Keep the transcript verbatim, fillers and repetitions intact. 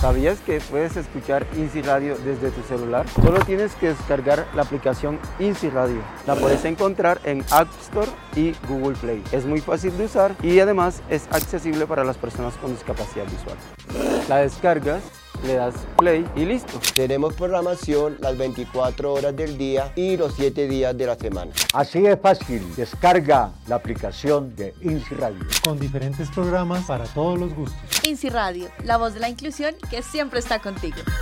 ¿Sabías que puedes escuchar INSI Radio desde tu celular? Solo tienes que descargar la aplicación INSI Radio. La puedes encontrar en App Store y Google Play. Es muy fácil de usar y además es accesible para las personas con discapacidad visual. La descargas, le das play y listo. Tenemos programación las veinticuatro horas del día y los siete días de la semana. Así es fácil, descarga la aplicación de INSI Radio. Con diferentes programas para todos los gustos. INSI Radio, la voz de la inclusión que siempre está contigo.